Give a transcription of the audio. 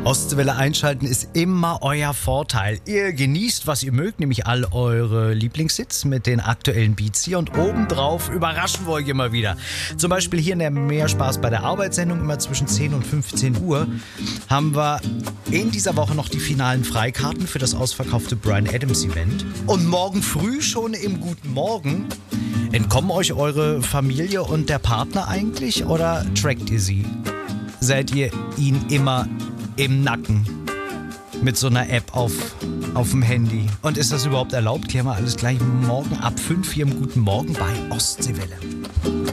Ostseewelle einschalten ist immer euer Vorteil. Ihr genießt, was ihr mögt, nämlich all eure Lieblingshits mit den aktuellen Beats hier. Und obendrauf überraschen wir euch immer wieder. Zum Beispiel hier in der Mehr Spaß bei der Arbeitssendung immer zwischen 10 und 15 Uhr haben wir in dieser Woche noch die finalen Freikarten für das ausverkaufte Bryan Adams Event. Und morgen früh schon im Guten Morgen entkommen euch eure Familie und der Partner eigentlich oder trackt ihr sie? Seid ihr ihn immer im Nacken mit so einer App auf dem Handy? Und ist das überhaupt erlaubt? Klären wir alles gleich morgen ab 5 hier im Guten Morgen bei Ostseewelle.